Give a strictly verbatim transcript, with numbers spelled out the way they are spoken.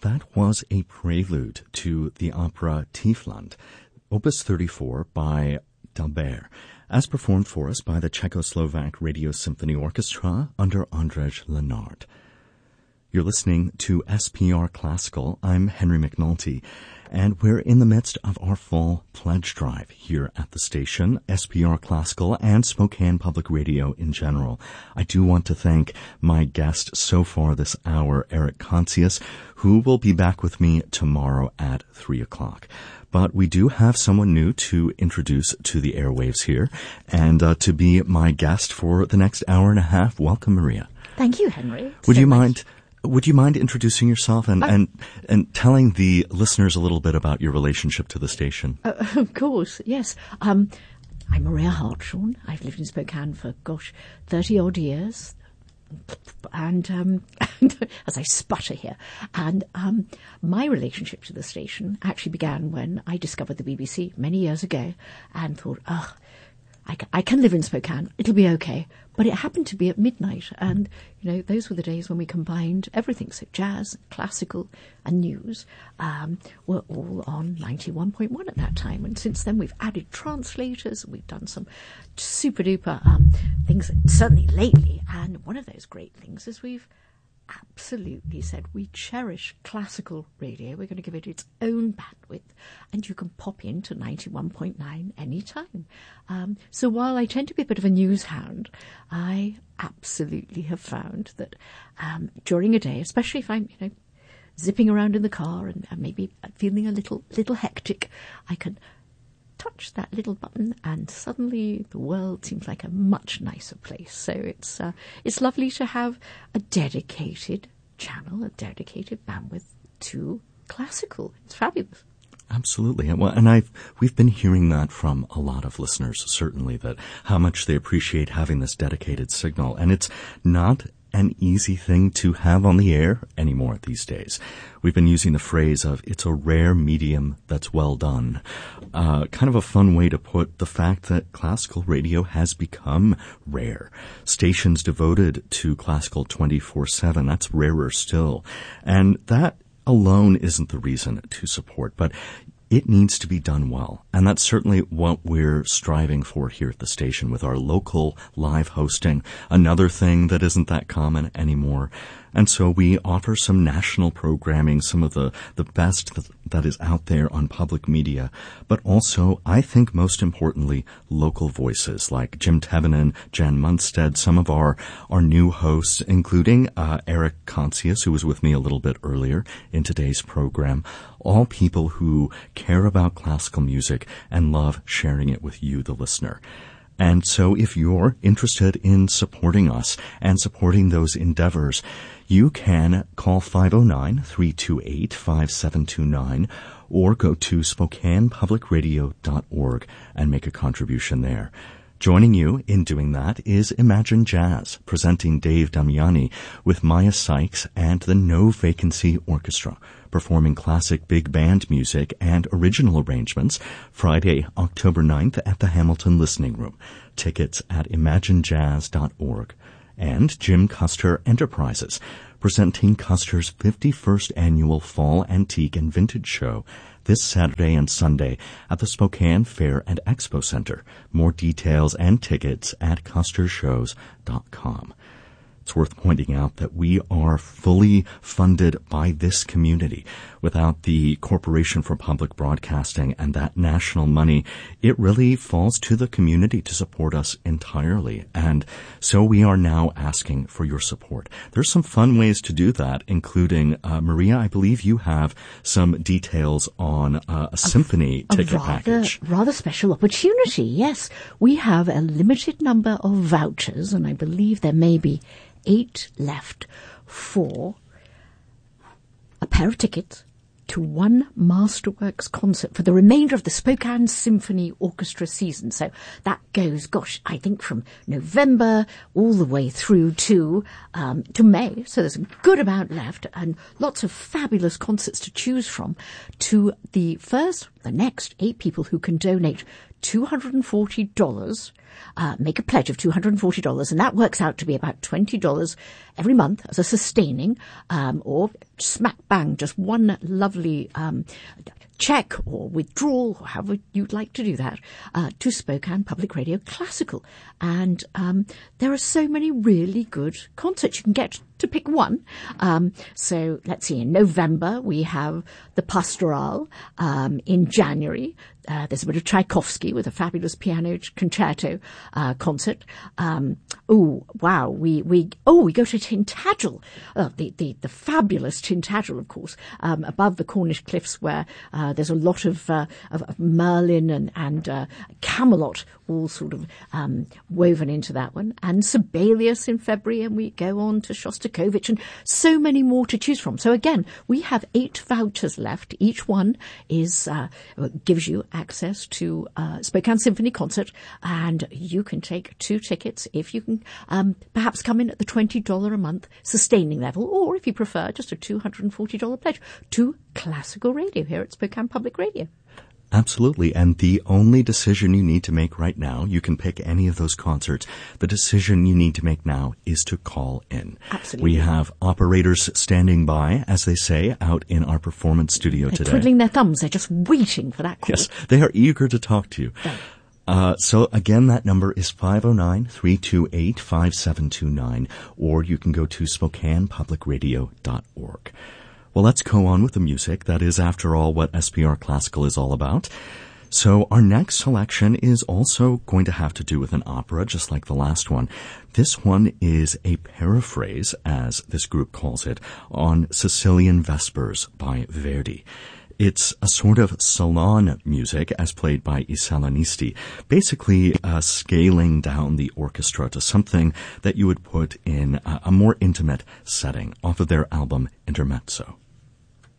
that was a prelude to the opera Tiefland, Opus thirty-four by D'Albert, as performed for us by the Czechoslovak Radio Symphony Orchestra under Andrzej Lenard. You're listening to S P R Classical. I'm Henry McNulty, and we're in the midst of our fall pledge drive here at the station, S P R Classical and Spokane Public Radio in general. I do want to thank my guest so far this hour, Eric Consius, who will be back with me tomorrow at three o'clock. But we do have someone new to introduce to the airwaves here, and uh, to be my guest for the next hour and a half. Welcome, Maria. Thank you, Henry. Would so you much. mind... Would you mind introducing yourself and, uh, and and telling the listeners a little bit about your relationship to the station? Uh, of course, yes. Um, I'm Maria Hartshorn. I've lived in Spokane for, gosh, thirty-odd years. And um, as I sputter here, and um, my relationship to the station actually began when I discovered the B B C many years ago and thought, oh, I can, I can live in Spokane. It'll be okay. But it happened to be at midnight, and, you know, those were the days when we combined everything. So jazz, classical, and news um, were all on ninety-one point one at that time. And since then, we've added translators. We've done some super-duper um, things, certainly lately. And one of those great things is we've absolutely said we cherish classical radio. We're going to give it its own bandwidth, and you can pop into ninety-one point nine anytime. Um, so while I tend to be a bit of a news hound, I absolutely have found that um, during a day, especially if I'm, you know, zipping around in the car and, and maybe feeling a little little hectic, I can touch that little button and suddenly the world seems like a much nicer place. So it's uh, it's lovely to have a dedicated channel, a dedicated bandwidth to classical. It's fabulous. Absolutely. Well, and I've, we've been hearing that from a lot of listeners, certainly, that how much they appreciate having this dedicated signal. And it's not an easy thing to have on the air anymore these days. We've been using the phrase of it's a rare medium that's well done. Uh, kind of a fun way to put the fact that classical radio has become rare. Stations devoted to classical twenty-four seven, that's rarer still. And that alone isn't the reason to support, but it needs to be done well. And that's certainly what we're striving for here at the station with our local live hosting, another thing that isn't that common anymore. And so we offer some national programming, some of the, the best that, that is out there on public media, but also, I think most importantly, local voices like Jim Tevenin, Jan Munstead, some of our, our new hosts, including uh, Eric Consius, who was with me a little bit earlier in today's program, all people who care about classical music and love sharing it with you, the listener. And so if you're interested in supporting us and supporting those endeavors, you can call five oh nine, three two eight, five seven two nine or go to spokane public radio dot org and make a contribution there. Joining you in doing that is Imagine Jazz, presenting Dave Damiani with Maya Sykes and the No Vacancy Orchestra, performing classic big band music and original arrangements Friday, October ninth at the Hamilton Listening Room. Tickets at imagine jazz dot org. And Jim Custer Enterprises, presenting Custer's fifty-first annual Fall Antique and Vintage Show this Saturday and Sunday at the Spokane Fair and Expo Center. More details and tickets at custer shows dot com. It's worth pointing out that we are fully funded by this community. Without the Corporation for Public Broadcasting and that national money, it really falls to the community to support us entirely. And so we are now asking for your support. There's some fun ways to do that, including, uh, Maria, I believe you have some details on uh, a symphony a, ticket a rather, package. Rather special opportunity, yes. We have a limited number of vouchers, and I believe there may be eight left for a pair of tickets to one Masterworks concert for the remainder of the Spokane Symphony Orchestra season. So that goes, gosh, I think from November all the way through to um, to May. So there's a good amount left and lots of fabulous concerts to choose from. To the first the next eight people who can donate two hundred forty dollars, uh, make a pledge of two hundred forty dollars, and that works out to be about twenty dollars every month as a sustaining, um, or smack bang, just one lovely um, check or withdrawal, or however you'd like to do that, uh, to Spokane Public Radio Classical. And um, there are so many really good concerts. You can get to pick one. Um, so let's see, in November we have the Pastoral. Um, in January, uh, there's a bit of Tchaikovsky with a fabulous piano concerto uh, concert. Um, oh, wow, we, we, oh, we go to Tintagel, uh, the, the, the fabulous Tintagel, of course, um, above the Cornish Cliffs, where uh, there's a lot of, uh, of, of Merlin and, and uh, Camelot all sort of um, woven into that one. And Sibelius in February, and we go on to Shostakovich, and so many more to choose from. So again, we have eight vouchers left. Each one is uh, gives you access to uh, Spokane Symphony Concert, and you can take two tickets if you can um, perhaps come in at the twenty dollars a month sustaining level, or if you prefer, just a two hundred forty dollars pledge to classical radio here at Spokane Public Radio. Absolutely. And the only decision you need to make right now, you can pick any of those concerts. The decision you need to make now is to call in. Absolutely. We have operators standing by, as they say, out in our performance studio They're today. twiddling their thumbs. They're just waiting for that call. Yes, they are eager to talk to you. Right. Uh, so again, that number is five oh nine, three two eight, five seven two nine, or you can go to spokane public radio dot org. Well, let's go on with the music. That is, after all, what S P R Classical is all about. So our next selection is also going to have to do with an opera, just like the last one. This one is a paraphrase, as this group calls it, on Sicilian Vespers by Verdi. It's a sort of salon music as played by I Salonisti, basically uh, scaling down the orchestra to something that you would put in a, a more intimate setting off of their album Intermezzo.